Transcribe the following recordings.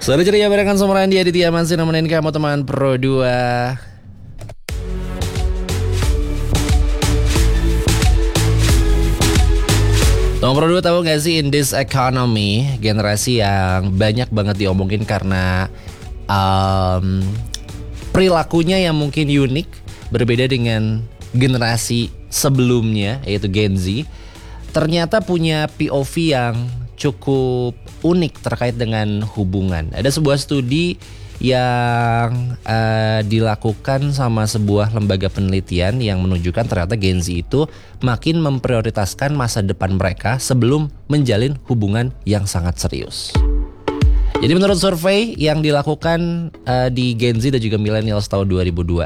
Sore ceria barengan sama Randy Aditya masih nemenin kamu teman Pro 2. Teman Pro 2 tahu gak sih, in this economy, generasi yang banyak banget diomongin karena perilakunya yang mungkin unik, berbeda dengan generasi sebelumnya yaitu Gen Z, ternyata punya POV yang cukup unik terkait dengan hubungan. Ada sebuah studi yang dilakukan sama sebuah lembaga penelitian yang menunjukkan ternyata Gen Z itu makin memprioritaskan masa depan mereka sebelum menjalin hubungan yang sangat serius. Jadi menurut survei yang dilakukan di Gen Z dan juga millennials tahun 2026,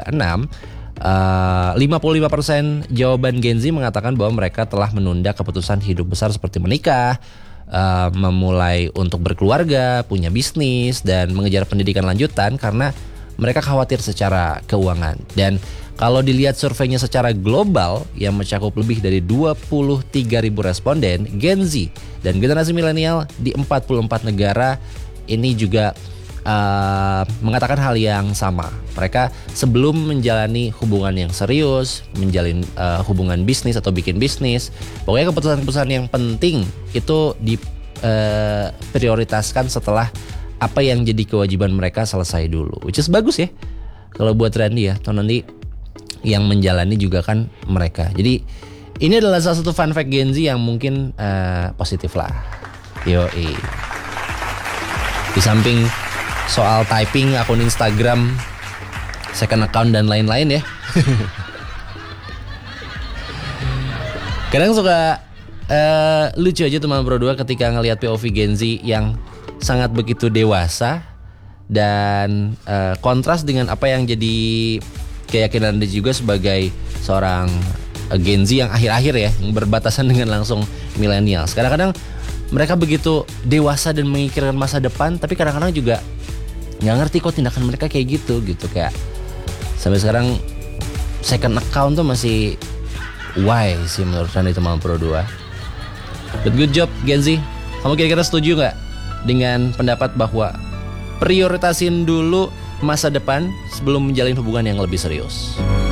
55% jawaban Gen Z mengatakan bahwa mereka telah menunda keputusan hidup besar seperti menikah, memulai untuk berkeluarga, punya bisnis, dan mengejar pendidikan lanjutan karena mereka khawatir secara keuangan. Dan kalau dilihat surveinya secara global yang mencakup lebih dari 23.000 responden, Gen Z dan generasi milenial di 44 negara ini juga mengatakan hal yang sama. Mereka sebelum menjalani hubungan yang serius, menjalin hubungan bisnis atau bikin bisnis, pokoknya keputusan-keputusan yang penting itu diprioritaskan setelah apa yang jadi kewajiban mereka selesai dulu. Which is bagus ya kalau buat Randy ya. Atau nanti yang menjalani juga kan mereka. Jadi ini adalah salah satu fun fact Gen Z yang mungkin positif lah. Yoi. Di samping soal typing akun Instagram, second account dan lain-lain ya. Kadang suka lucu aja teman Pro 2 ketika ngelihat POV Gen Z yang sangat begitu dewasa dan kontras dengan apa yang jadi keyakinan Anda juga sebagai seorang Gen Z yang akhir-akhir ya, yang berbatasan dengan langsung milenial. Kadang-kadang mereka begitu dewasa dan memikirkan masa depan, tapi kadang-kadang juga nggak ngerti kok tindakan mereka kayak gitu kayak sampai sekarang second account tuh masih why sih menurut Anda teman Pro 2. But good job Gen Z. Kamu kira-kira setuju nggak dengan pendapat bahwa prioritasin dulu masa depan sebelum menjalin hubungan yang lebih serius?